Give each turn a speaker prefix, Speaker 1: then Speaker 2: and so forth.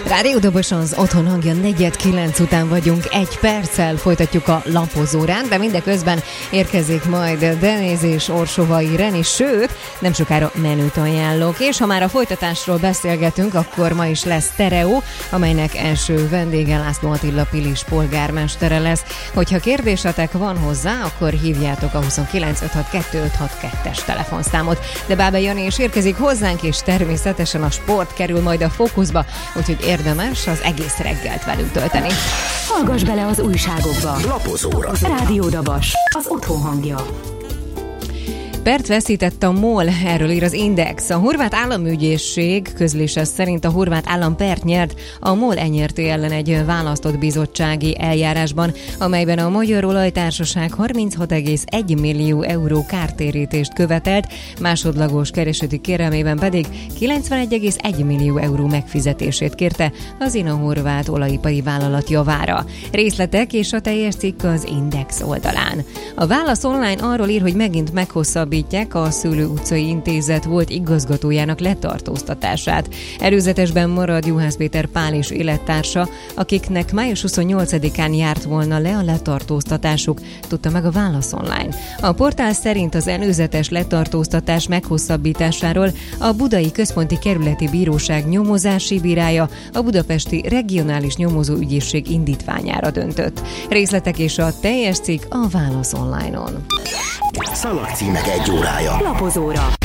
Speaker 1: Rádió Doboson az Otthon hangja 4:09 után vagyunk, 1 perccel folytatjuk a lapozórán, de mindeközben érkezik majd Denéz és Orsovai Reni, sőt, nem sokára menüt ajánlok, és ha már a folytatásról beszélgetünk, akkor ma is lesz Tereó, amelynek első vendége László Attila Pilis polgármestere lesz. Hogyha kérdésetek van hozzá, akkor hívjátok a 29 562 562-es telefonszámot. De Bábel Jani is érkezik hozzánk, és természetesen a sport kerül majd a fókuszba, úgyhogy érdemes az egész reggelt velünk tölteni.
Speaker 2: Hallgass bele az újságokba.
Speaker 3: Lapozóra.
Speaker 2: Rádió Dabas, az Otthon hangja.
Speaker 1: Pert veszített a MOL, erről ír az Index. A horvát államügyészség közlése szerint a horvát állam pert nyert a MOL Enyerté ellen egy választott bizottsági eljárásban, amelyben a Magyar Olajtársaság 36,1 millió euró kártérítést követelt, másodlagos kereseti kérelmében pedig 91,1 millió euró megfizetését kérte az INA horvát olajipari vállalat javára. Részletek és a teljes cikk az Index oldalán. A Válasz Online arról ír, hogy megint meghosszabbítják a Szőlő utcai intézet volt igazgatójának letartóztatását. Előzetesben marad Juhász Péter Pál és élettársa, akiknek május 28-án járt volna le a letartóztatásuk, tudta meg a Válasz Online. A portál szerint az előzetes letartóztatás meghosszabbításáról a Budai Központi Kerületi Bíróság nyomozási bírája a Budapesti Regionális Nyomozóügyészség indítványára döntött. Részletek és a teljes cikk a Válasz Online-on.
Speaker 3: Szalagcímek 1 órája.
Speaker 2: Lapozóra.